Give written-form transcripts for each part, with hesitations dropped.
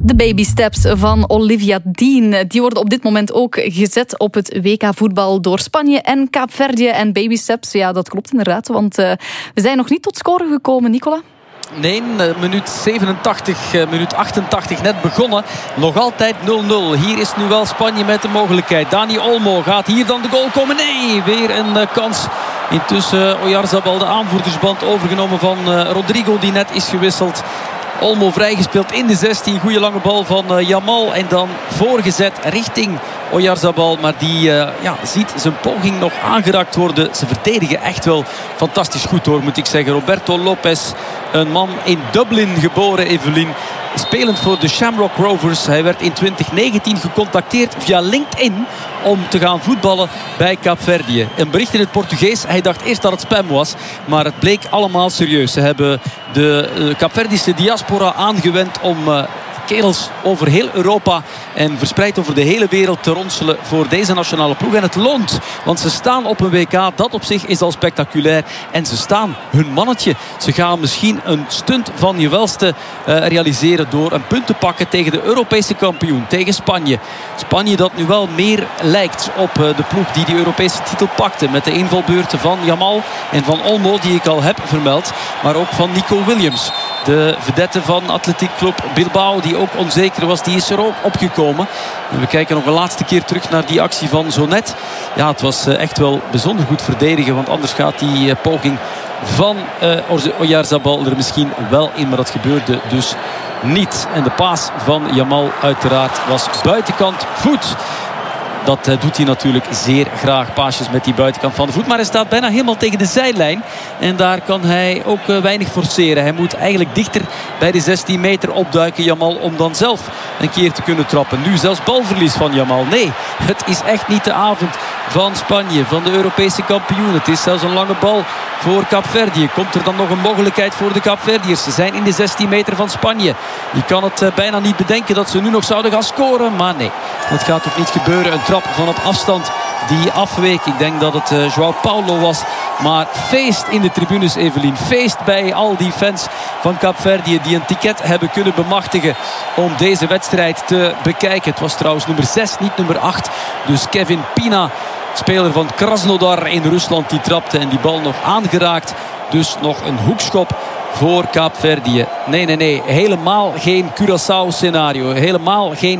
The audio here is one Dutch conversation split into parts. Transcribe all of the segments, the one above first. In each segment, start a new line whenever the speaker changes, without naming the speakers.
De baby steps van Olivia Dean, die worden op dit moment ook gezet op het WK voetbal door Spanje en Kaapverdië. En baby steps, ja, dat klopt inderdaad, want we zijn nog niet tot scoren gekomen, Nicola.
Nee, minuut 87, minuut 88 net begonnen. Nog altijd 0-0. Hier is nu wel Spanje met de mogelijkheid. Dani Olmo, gaat hier dan de goal komen? Nee, weer een kans. Intussen Oyarzabal, de aanvoerdersband overgenomen van Rodrigo, die net is gewisseld. Olmo vrijgespeeld in de 16. Goede lange bal van Yamal. En dan voorgezet richting Oyarzabal. Maar die ziet zijn poging nog aangeraakt worden. Ze verdedigen echt wel fantastisch goed hoor, moet ik zeggen. Roberto Lopez, een man in Dublin geboren, Evelien. Spelend voor de Shamrock Rovers. Hij werd in 2019 gecontacteerd via LinkedIn om te gaan voetballen bij Kaapverdië. Een bericht in het Portugees. Hij dacht eerst dat het spam was, maar het bleek allemaal serieus. Ze hebben de Kaapverdische diaspora aangewend om kerels over heel Europa en verspreid over de hele wereld te ronselen voor deze nationale ploeg. En het loont, want ze staan op een WK. Dat op zich is al spectaculair. En ze staan hun mannetje. Ze gaan misschien een stunt van je welste realiseren door een punt te pakken tegen de Europese kampioen, tegen Spanje. Spanje dat nu wel meer lijkt op de ploeg die Europese titel pakte. Met de invalbeurten van Yamal en van Olmo, die ik al heb vermeld. Maar ook van Nico Williams. De vedette van Athletic Club Bilbao, die ook onzeker was, die is er ook opgekomen. En we kijken nog een laatste keer terug naar die actie van zo net. Ja, het was echt wel bijzonder goed verdedigen, want anders gaat die poging van Oyarzabal er misschien wel in, maar dat gebeurde dus niet. En de paas van Yamal uiteraard was buitenkant voet. Dat doet hij natuurlijk zeer graag, paasjes met die buitenkant van de voet. Maar hij staat bijna helemaal tegen de zijlijn. En daar kan hij ook weinig forceren. Hij moet eigenlijk dichter bij de 16 meter opduiken, Yamal, om dan zelf een keer te kunnen trappen. Nu zelfs balverlies van Yamal. Nee, het is echt niet de avond van Spanje, van de Europese kampioen. Het is zelfs een lange bal voor Kaapverdië. Komt er dan nog een mogelijkheid voor de Kaapverdiërs? Ze zijn in de 16 meter van Spanje. Je kan het bijna niet bedenken dat ze nu nog zouden gaan scoren. Maar nee, dat gaat ook niet gebeuren. Een trap van op afstand die afweek. Ik denk dat het João Paulo was. Maar feest in de tribunes, Evelien. Feest bij al die fans van Kaapverdië die een ticket hebben kunnen bemachtigen om deze wedstrijd te bekijken. Het was trouwens nummer 6, niet nummer 8. Dus Kevin Pina, speler van Krasnodar in Rusland, die trapte en die bal nog aangeraakt. Dus nog een hoekschop voor Kaapverdië. Nee. Helemaal geen Curaçao-scenario. Helemaal geen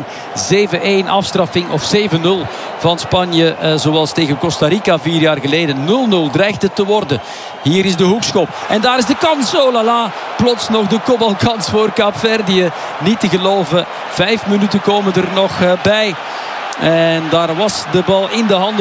7-1 afstraffing of 7-0 van Spanje. Zoals tegen Costa Rica 4 jaar geleden. 0-0 dreigt het te worden. Hier is de hoekschop. En daar is de kans. Oh la la. Plots nog de kopbalkans voor Kaapverdië. Niet te geloven. 5 minuten komen er nog bij. En daar was de bal in de handen